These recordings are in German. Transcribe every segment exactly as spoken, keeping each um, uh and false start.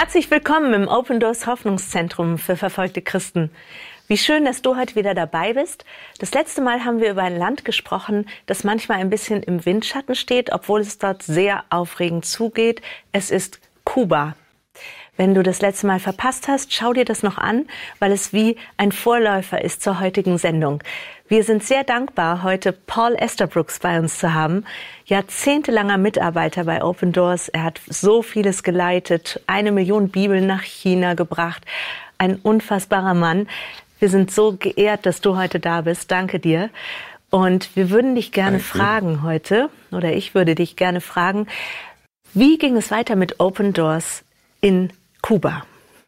Herzlich willkommen im Open Doors Hoffnungszentrum für verfolgte Christen. Wie schön, dass du heute wieder dabei bist. Das letzte Mal haben wir über ein Land gesprochen, das manchmal ein bisschen im Windschatten steht, obwohl es dort sehr aufregend zugeht. Es ist Kuba. Wenn du das letzte Mal verpasst hast, schau dir das noch an, weil es wie ein Vorläufer ist zur heutigen Sendung. Wir sind sehr dankbar, heute Paul Estabrooks bei uns zu haben. Jahrzehntelanger Mitarbeiter bei Open Doors. Er hat so vieles geleitet, eine Million Bibeln nach China gebracht. Ein unfassbarer Mann. Wir sind so geehrt, dass du heute da bist. Danke dir. Und wir würden dich gerne Danke. fragen heute, oder ich würde dich gerne fragen, wie ging es weiter mit Open Doors in Kuba?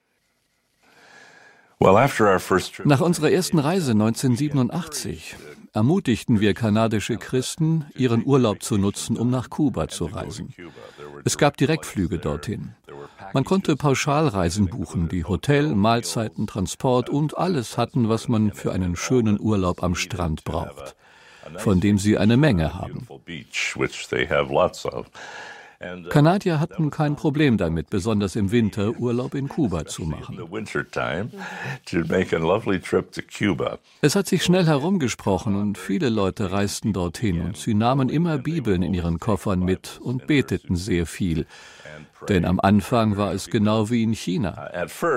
Nach unserer ersten Reise neunzehnhundertsiebenundachtzig ermutigten wir kanadische Christen, ihren Urlaub zu nutzen, um nach Kuba zu reisen. Es gab Direktflüge dorthin. Man konnte Pauschalreisen buchen, die Hotel, Mahlzeiten, Transport und alles hatten, was man für einen schönen Urlaub am Strand braucht, von dem sie eine Menge haben. Kanadier hatten kein Problem damit, besonders im Winter Urlaub in Kuba zu machen. Es hat sich schnell herumgesprochen und viele Leute reisten dorthin und sie nahmen immer Bibeln in ihren Koffern mit und beteten sehr viel. Denn am Anfang war es genau wie in China.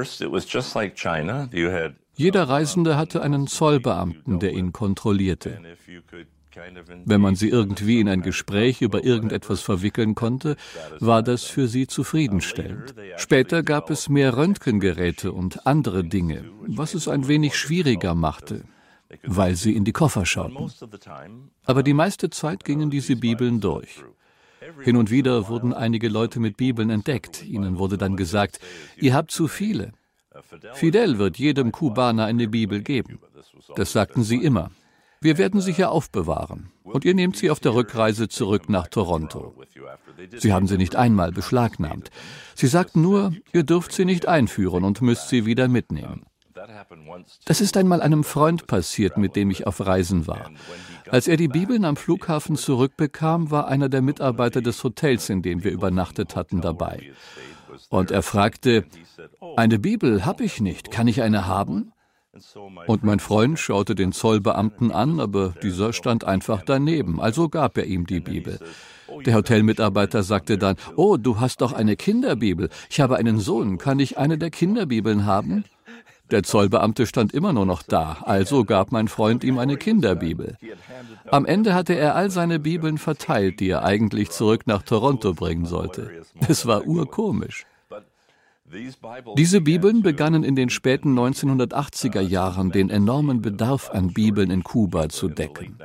Jeder Reisende hatte einen Zollbeamten, der ihn kontrollierte. Wenn man sie irgendwie in ein Gespräch über irgendetwas verwickeln konnte, war das für sie zufriedenstellend. Später gab es mehr Röntgengeräte und andere Dinge, was es ein wenig schwieriger machte, weil sie in die Koffer schauten. Aber die meiste Zeit gingen diese Bibeln durch. Hin und wieder wurden einige Leute mit Bibeln entdeckt. Ihnen wurde dann gesagt, ihr habt zu viele. Fidel wird jedem Kubaner eine Bibel geben. Das sagten sie immer. Wir werden sie hier aufbewahren und ihr nehmt sie auf der Rückreise zurück nach Toronto. Sie haben sie nicht einmal beschlagnahmt. Sie sagten nur, ihr dürft sie nicht einführen und müsst sie wieder mitnehmen. Das ist einmal einem Freund passiert, mit dem ich auf Reisen war. Als er die Bibeln am Flughafen zurückbekam, war einer der Mitarbeiter des Hotels, in dem wir übernachtet hatten, dabei. Und er fragte, eine Bibel habe ich nicht, kann ich eine haben? Und mein Freund schaute den Zollbeamten an, aber dieser stand einfach daneben, also gab er ihm die Bibel. Der Hotelmitarbeiter sagte dann, oh, du hast doch eine Kinderbibel, ich habe einen Sohn, kann ich eine der Kinderbibeln haben? Der Zollbeamte stand immer nur noch da, also gab mein Freund ihm eine Kinderbibel. Am Ende hatte er all seine Bibeln verteilt, die er eigentlich zurück nach Toronto bringen sollte. Es war urkomisch. Diese Bibeln begannen in den späten neunzehnhundertachtziger Jahren den enormen Bedarf an Bibeln in Kuba zu decken.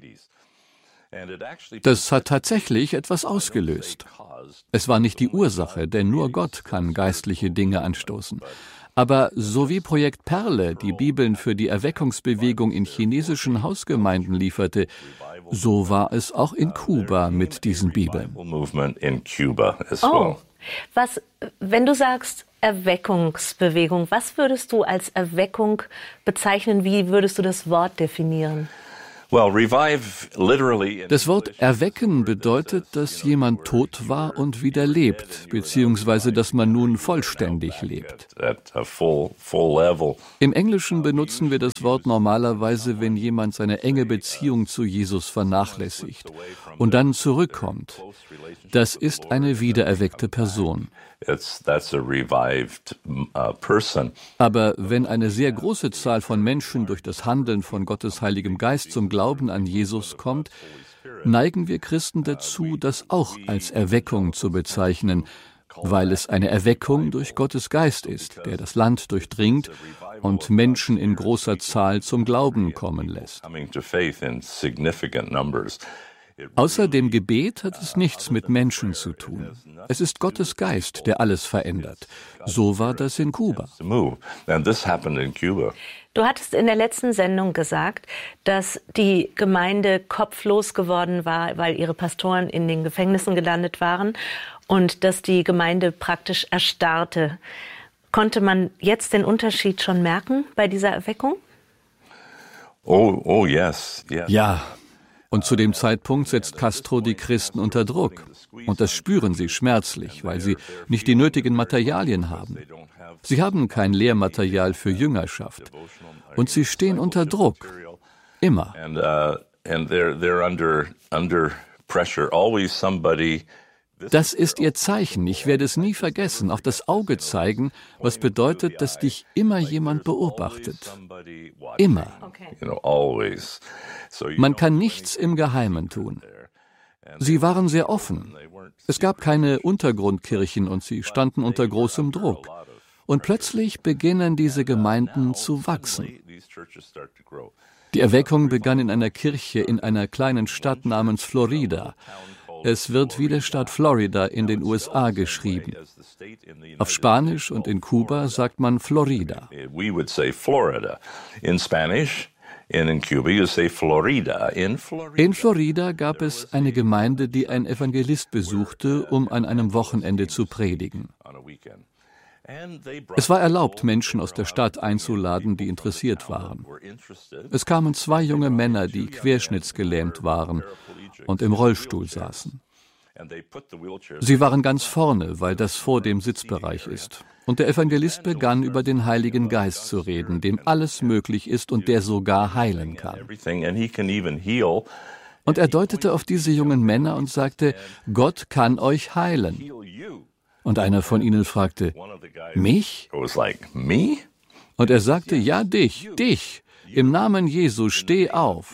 Das hat tatsächlich etwas ausgelöst. Es war nicht die Ursache, denn nur Gott kann geistliche Dinge anstoßen. Aber so wie Projekt Perle die Bibeln für die Erweckungsbewegung in chinesischen Hausgemeinden lieferte, so war es auch in Kuba mit diesen Bibeln. Oh. Was, wenn du sagst Erweckungsbewegung, was würdest du als Erweckung bezeichnen? Wie würdest du das Wort definieren? Das Wort erwecken bedeutet, dass jemand tot war und wieder lebt, beziehungsweise dass man nun vollständig lebt. Im Englischen benutzen wir das Wort normalerweise, wenn jemand seine enge Beziehung zu Jesus vernachlässigt und dann zurückkommt. Das ist eine wiedererweckte Person. Aber wenn eine sehr große Zahl von Menschen durch das Handeln von Gottes Heiligem Geist zum Glauben an Jesus kommt, neigen wir Christen dazu, das auch als Erweckung zu bezeichnen, weil es eine Erweckung durch Gottes Geist ist, der das Land durchdringt und Menschen in großer Zahl zum Glauben kommen lässt. Außer dem Gebet hat es nichts mit Menschen zu tun. Es ist Gottes Geist, der alles verändert. So war das in Kuba. Du hattest in der letzten Sendung gesagt, dass die Gemeinde kopflos geworden war, weil ihre Pastoren in den Gefängnissen gelandet waren und dass die Gemeinde praktisch erstarrte. Konnte man jetzt den Unterschied schon merken bei dieser Erweckung? Oh, oh yes, yes. Ja. Und zu dem Zeitpunkt setzt Castro die Christen unter Druck. Und das spüren sie schmerzlich, weil sie nicht die nötigen Materialien haben. Sie haben kein Lehrmaterial für Jüngerschaft. Und sie stehen unter Druck. Immer. Das ist ihr Zeichen. Ich werde es nie vergessen. Auf das Auge zeigen, was bedeutet, dass dich immer jemand beobachtet. Immer. Man kann nichts im Geheimen tun. Sie waren sehr offen. Es gab keine Untergrundkirchen und sie standen unter großem Druck. Und plötzlich beginnen diese Gemeinden zu wachsen. Die Erweckung begann in einer Kirche in einer kleinen Stadt namens Florida. Es wird wie der Staat Florida in den U S A geschrieben. Auf Spanisch und in Kuba sagt man Florida. In Florida gab es eine Gemeinde, die ein Evangelist besuchte, um an einem Wochenende zu predigen. Es war erlaubt, Menschen aus der Stadt einzuladen, die interessiert waren. Es kamen zwei junge Männer, die querschnittsgelähmt waren und im Rollstuhl saßen. Sie waren ganz vorne, weil das vor dem Sitzbereich ist. Und der Evangelist begann, über den Heiligen Geist zu reden, dem alles möglich ist und der sogar heilen kann. Und er deutete auf diese jungen Männer und sagte, Gott kann euch heilen. Und einer von ihnen fragte, mich? Und er sagte, ja, dich, dich. Im Namen Jesu, steh auf.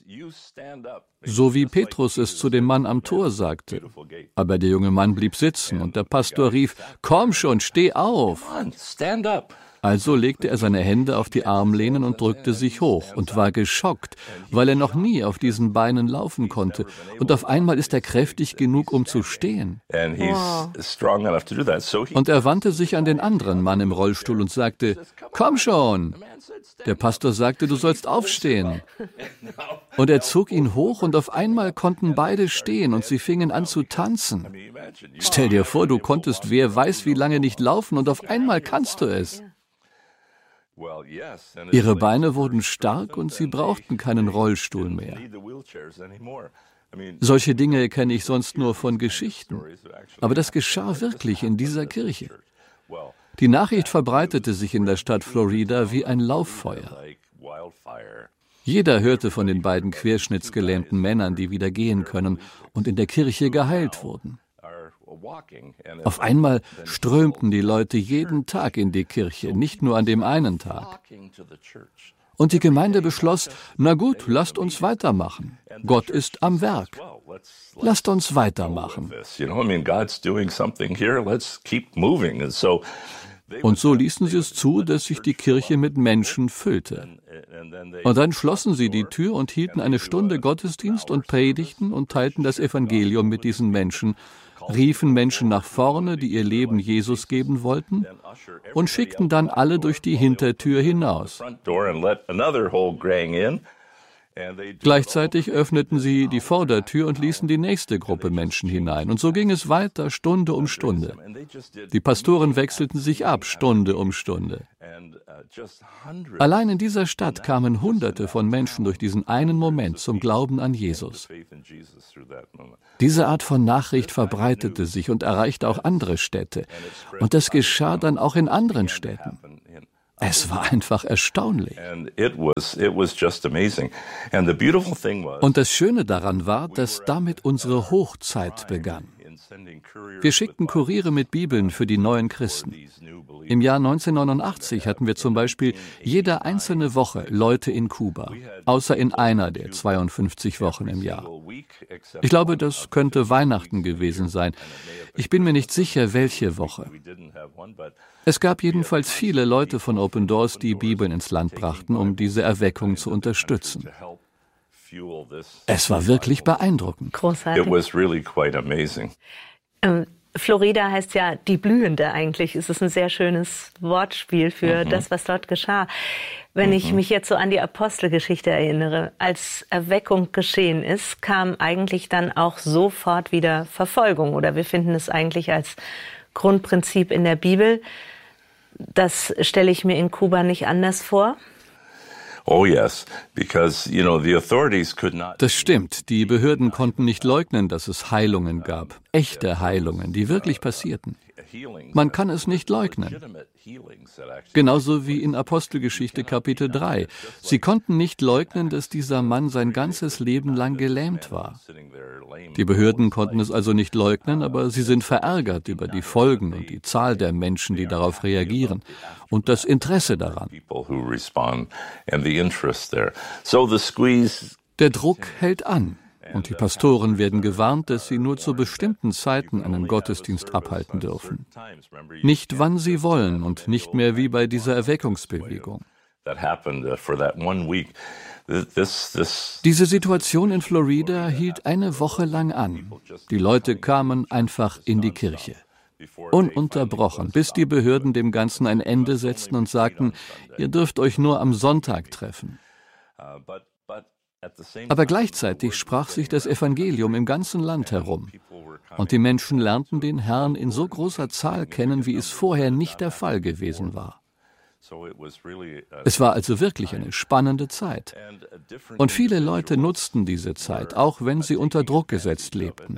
So wie Petrus es zu dem Mann am Tor sagte. Aber der junge Mann blieb sitzen und der Pastor rief, komm schon, steh auf. Also legte er seine Hände auf die Armlehnen und drückte sich hoch und war geschockt, weil er noch nie auf diesen Beinen laufen konnte. Und auf einmal ist er kräftig genug, um zu stehen. Und er wandte sich an den anderen Mann im Rollstuhl und sagte, komm schon. Der Pastor sagte, du sollst aufstehen. Und er zog ihn hoch und auf einmal konnten beide stehen und sie fingen an zu tanzen. Stell dir vor, du konntest wer weiß wie lange nicht laufen und auf einmal kannst du es. Ihre Beine wurden stark und sie brauchten keinen Rollstuhl mehr. Solche Dinge kenne ich sonst nur von Geschichten. Aber das geschah wirklich in dieser Kirche. Die Nachricht verbreitete sich in der Stadt Florida wie ein Lauffeuer. Jeder hörte von den beiden querschnittsgelähmten Männern, die wieder gehen können und in der Kirche geheilt wurden. Auf einmal strömten die Leute jeden Tag in die Kirche, nicht nur an dem einen Tag. Und die Gemeinde beschloss, na gut, lasst uns weitermachen. Gott ist am Werk. Lasst uns weitermachen. Und so ließen sie es zu, dass sich die Kirche mit Menschen füllte. Und dann schlossen sie die Tür und hielten eine Stunde Gottesdienst und predigten und teilten das Evangelium mit diesen Menschen, riefen Menschen nach vorne, die ihr Leben Jesus geben wollten, und schickten dann alle durch die Hintertür hinaus. Gleichzeitig öffneten sie die Vordertür und ließen die nächste Gruppe Menschen hinein. Und so ging es weiter, Stunde um Stunde. Die Pastoren wechselten sich ab, Stunde um Stunde. Allein in dieser Stadt kamen Hunderte von Menschen durch diesen einen Moment zum Glauben an Jesus. Diese Art von Nachricht verbreitete sich und erreichte auch andere Städte. Und das geschah dann auch in anderen Städten. Es war einfach erstaunlich. Und das Schöne daran war, dass damit unsere Hochzeit begann. Wir schickten Kuriere mit Bibeln für die neuen Christen. Im Jahr neunzehnhundertneunundachtzig hatten wir zum Beispiel jede einzelne Woche Leute in Kuba, außer in einer der zweiundfünfzig Wochen im Jahr. Ich glaube, das könnte Weihnachten gewesen sein. Ich bin mir nicht sicher, welche Woche. Es gab jedenfalls viele Leute von Open Doors, die Bibeln ins Land brachten, um diese Erweckung zu unterstützen. Es war wirklich beeindruckend. Großartig. Ähm, Florida heißt ja die Blühende eigentlich. Es ist ein sehr schönes Wortspiel für mhm. das, was dort geschah. Wenn mhm. ich mich jetzt so an die Apostelgeschichte erinnere, als Erweckung geschehen ist, kam eigentlich dann auch sofort wieder Verfolgung. Oder wir finden es eigentlich als Grundprinzip in der Bibel. Das stelle ich mir in Kuba nicht anders vor. Das stimmt. Die Behörden konnten nicht leugnen, dass es Heilungen gab. Echte Heilungen, die wirklich passierten. Man kann es nicht leugnen. Genauso wie in Apostelgeschichte Kapitel drei. Sie konnten nicht leugnen, dass dieser Mann sein ganzes Leben lang gelähmt war. Die Behörden konnten es also nicht leugnen, aber sie sind verärgert über die Folgen und die Zahl der Menschen, die darauf reagieren und das Interesse daran. Der Druck hält an. Und die Pastoren werden gewarnt, dass sie nur zu bestimmten Zeiten einen Gottesdienst abhalten dürfen. Nicht wann sie wollen und nicht mehr wie bei dieser Erweckungsbewegung. Diese Situation in Florida hielt eine Woche lang an. Die Leute kamen einfach in die Kirche. Ununterbrochen, bis die Behörden dem Ganzen ein Ende setzten und sagten, ihr dürft euch nur am Sonntag treffen. Aber gleichzeitig sprach sich das Evangelium im ganzen Land herum. Und die Menschen lernten den Herrn in so großer Zahl kennen, wie es vorher nicht der Fall gewesen war. Es war also wirklich eine spannende Zeit. Und viele Leute nutzten diese Zeit, auch wenn sie unter Druck gesetzt lebten.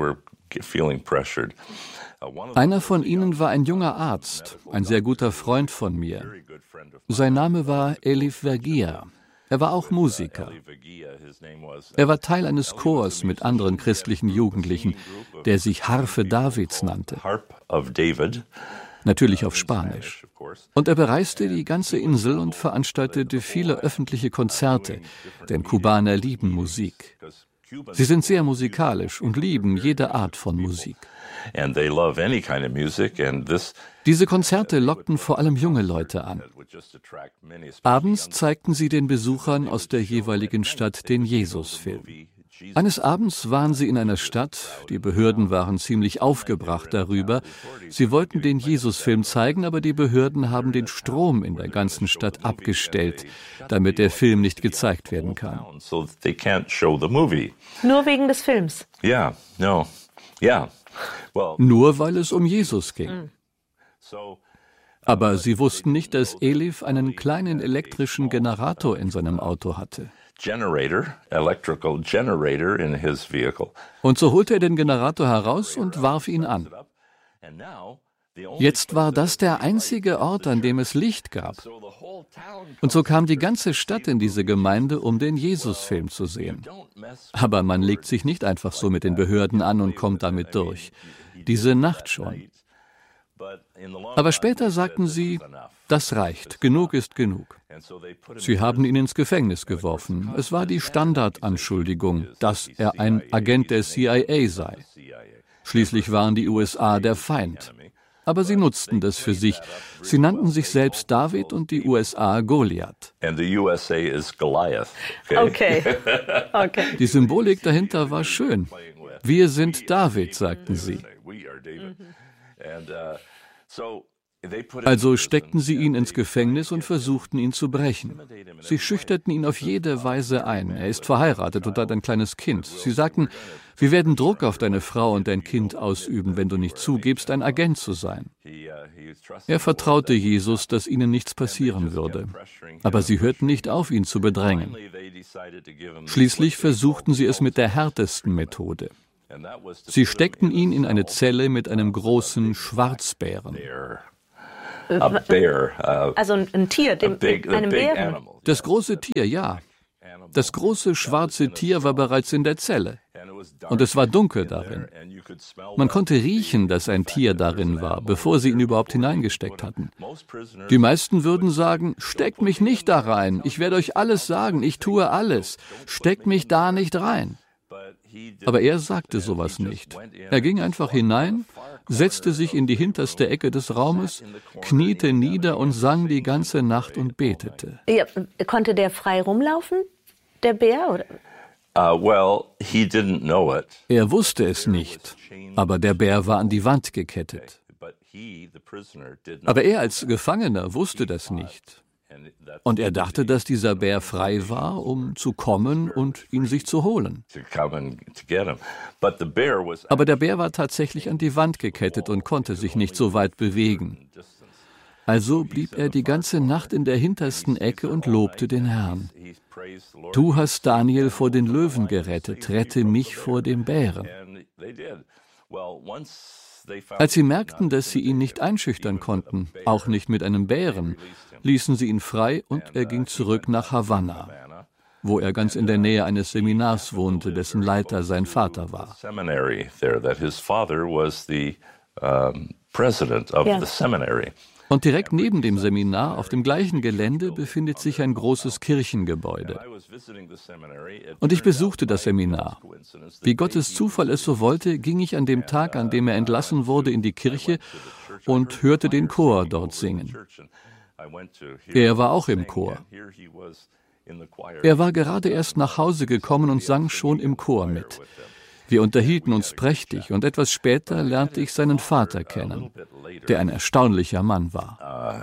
Einer von ihnen war ein junger Arzt, ein sehr guter Freund von mir. Sein Name war Elif Verghia. Er war auch Musiker. Er war Teil eines Chors mit anderen christlichen Jugendlichen, der sich Harfe Davids nannte. Natürlich auf Spanisch. Und er bereiste die ganze Insel und veranstaltete viele öffentliche Konzerte, denn Kubaner lieben Musik. Sie sind sehr musikalisch und lieben jede Art von Musik. Diese Konzerte lockten vor allem junge Leute an. Abends zeigten sie den Besuchern aus der jeweiligen Stadt den Jesus-Film. Eines Abends waren sie in einer Stadt, die Behörden waren ziemlich aufgebracht darüber. Sie wollten den Jesus-Film zeigen, aber die Behörden haben den Strom in der ganzen Stadt abgestellt, damit der Film nicht gezeigt werden kann. Nur wegen des Films? Ja, no, ja. Nur weil es um Jesus ging. Aber sie wussten nicht, dass Elif einen kleinen elektrischen Generator in seinem Auto hatte. Und so holte er den Generator heraus und warf ihn an. Jetzt war das der einzige Ort, an dem es Licht gab. Und so kam die ganze Stadt in diese Gemeinde, um den Jesus-Film zu sehen. Aber man legt sich nicht einfach so mit den Behörden an und kommt damit durch. Diese Nacht schon. Aber später sagten sie, das reicht, genug ist genug. Sie haben ihn ins Gefängnis geworfen. Es war die Standardanschuldigung, dass er ein Agent der C I A sei. Schließlich waren die U S A der Feind. Aber sie nutzten das für sich. Sie nannten sich selbst David und die U S A Goliath. Okay. Okay. Die Symbolik dahinter war schön. Wir sind David, sagten sie. Also steckten sie ihn ins Gefängnis und versuchten ihn zu brechen. Sie schüchterten ihn auf jede Weise ein. Er ist verheiratet und hat ein kleines Kind. Sie sagten, wir werden Druck auf deine Frau und dein Kind ausüben, wenn du nicht zugibst, ein Agent zu sein. Er vertraute Jesus, dass ihnen nichts passieren würde. Aber sie hörten nicht auf, ihn zu bedrängen. Schließlich versuchten sie es mit der härtesten Methode. Sie steckten ihn in eine Zelle mit einem großen Schwarzbären. Also ein Tier, dem, einem Bären. Das große Tier, ja. Das große schwarze Tier war bereits in der Zelle. Und es war dunkel darin. Man konnte riechen, dass ein Tier darin war, bevor sie ihn überhaupt hineingesteckt hatten. Die meisten würden sagen, steckt mich nicht da rein. Ich werde euch alles sagen. Ich tue alles. Steckt mich da nicht rein. Aber er sagte sowas nicht. Er ging einfach hinein, setzte sich in die hinterste Ecke des Raumes, kniete nieder und sang die ganze Nacht und betete. Ja, konnte der frei rumlaufen, der Bär? Oder? Uh, well, he didn't know it. Er wusste es nicht, aber der Bär war an die Wand gekettet. Aber er als Gefangener wusste das nicht. Und er dachte, dass dieser Bär frei war, um zu kommen und ihn sich zu holen. Aber der Bär war tatsächlich an die Wand gekettet und konnte sich nicht so weit bewegen. Also blieb er die ganze Nacht in der hintersten Ecke und lobte den Herrn. Du hast Daniel vor den Löwen gerettet, rette mich vor dem Bären. Als sie merkten, dass sie ihn nicht einschüchtern konnten, auch nicht mit einem Bären, ließen sie ihn frei und er ging zurück nach Havanna, wo er ganz in der Nähe eines Seminars wohnte, dessen Leiter sein Vater war. Ja. Und direkt neben dem Seminar, auf dem gleichen Gelände, befindet sich ein großes Kirchengebäude. Und ich besuchte das Seminar. Wie Gottes Zufall es so wollte, ging ich an dem Tag, an dem er entlassen wurde, in die Kirche und hörte den Chor dort singen. Er war auch im Chor. Er war gerade erst nach Hause gekommen und sang schon im Chor mit. Wir unterhielten uns prächtig und etwas später lernte ich seinen Vater kennen, der ein erstaunlicher Mann war.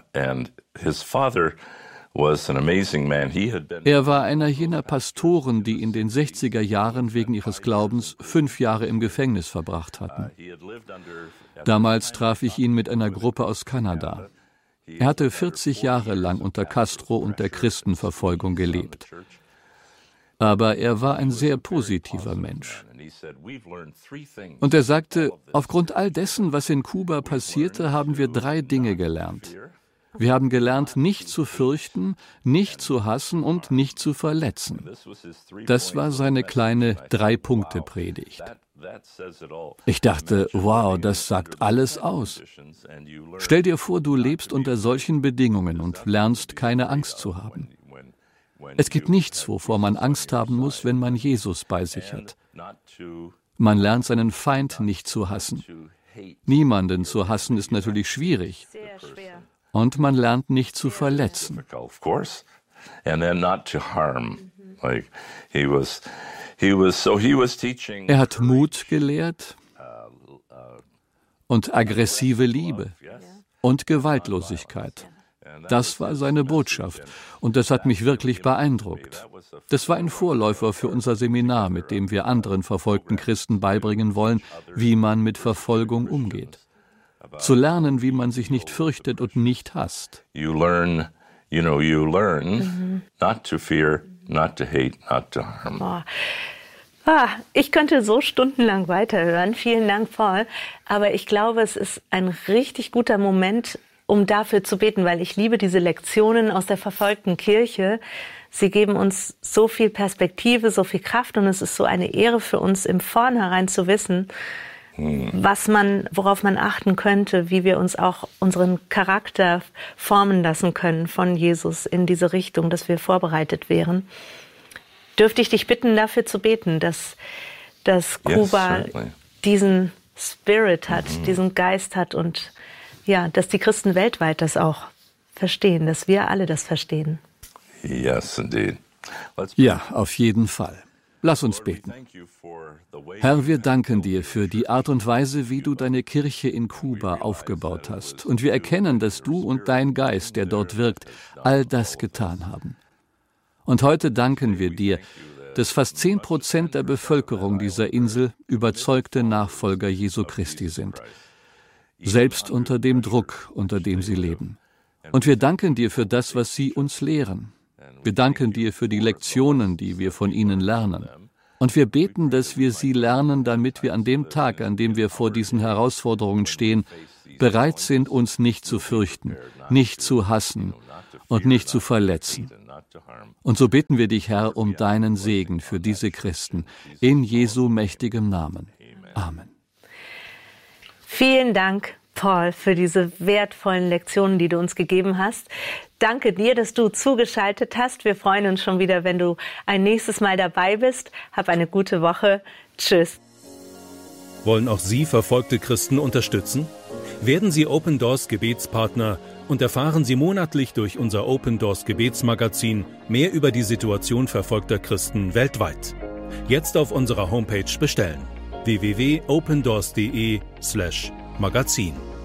Er war einer jener Pastoren, die in den sechziger Jahren wegen ihres Glaubens fünf Jahre im Gefängnis verbracht hatten. Damals traf ich ihn mit einer Gruppe aus Kanada. Er hatte vierzig Jahre lang unter Castro und der Christenverfolgung gelebt. Aber er war ein sehr positiver Mensch. Und er sagte, aufgrund all dessen, was in Kuba passierte, haben wir drei Dinge gelernt. Wir haben gelernt, nicht zu fürchten, nicht zu hassen und nicht zu verletzen. Das war seine kleine Drei-Punkte-Predigt. Ich dachte, wow, das sagt alles aus. Stell dir vor, du lebst unter solchen Bedingungen und lernst, keine Angst zu haben. Es gibt nichts, wovor man Angst haben muss, wenn man Jesus bei sich hat. Man lernt seinen Feind nicht zu hassen. Niemanden zu hassen ist natürlich schwierig. Und man lernt nicht zu verletzen. Er hat Mut gelehrt und aggressive Liebe und Gewaltlosigkeit. Das war seine Botschaft und das hat mich wirklich beeindruckt. Das war ein Vorläufer für unser Seminar, mit dem wir anderen verfolgten Christen beibringen wollen, wie man mit Verfolgung umgeht. Zu lernen, wie man sich nicht fürchtet und nicht hasst. You learn, you know, you learn not to fear, not to hate, not to harm. Oh. Ah, ich könnte so stundenlang weiterhören. Vielen Dank, Paul. Aber ich glaube, es ist ein richtig guter Moment, um dafür zu beten, weil ich liebe diese Lektionen aus der verfolgten Kirche. Sie geben uns so viel Perspektive, so viel Kraft und es ist so eine Ehre für uns, im Vornherein zu wissen, hm. was man, worauf man achten könnte, wie wir uns auch unseren Charakter formen lassen können von Jesus in diese Richtung, dass wir vorbereitet wären. Dürfte ich dich bitten, dafür zu beten, dass, dass Kuba yes, diesen Spirit hat, mhm. diesen Geist hat und ja, dass die Christen weltweit das auch verstehen, dass wir alle das verstehen. Yes, indeed. Ja, auf jeden Fall. Lass uns beten. Herr, wir danken dir für die Art und Weise, wie du deine Kirche in Kuba aufgebaut hast. Und wir erkennen, dass du und dein Geist, der dort wirkt, all das getan haben. Und heute danken wir dir, dass fast zehn Prozent der Bevölkerung dieser Insel überzeugte Nachfolger Jesu Christi sind. Selbst unter dem Druck, unter dem sie leben. Und wir danken dir für das, was sie uns lehren. Wir danken dir für die Lektionen, die wir von ihnen lernen. Und wir beten, dass wir sie lernen, damit wir an dem Tag, an dem wir vor diesen Herausforderungen stehen, bereit sind, uns nicht zu fürchten, nicht zu hassen und nicht zu verletzen. Und so bitten wir dich, Herr, um deinen Segen für diese Christen, in Jesu mächtigem Namen. Amen. Vielen Dank, Paul, für diese wertvollen Lektionen, die du uns gegeben hast. Danke dir, dass du zugeschaltet hast. Wir freuen uns schon wieder, wenn du ein nächstes Mal dabei bist. Hab eine gute Woche. Tschüss. Wollen auch Sie verfolgte Christen unterstützen? Werden Sie Open Doors Gebetspartner und erfahren Sie monatlich durch unser Open Doors Gebetsmagazin mehr über die Situation verfolgter Christen weltweit. Jetzt auf unserer Homepage bestellen: w w w punkt opendoors punkt de slash magazin.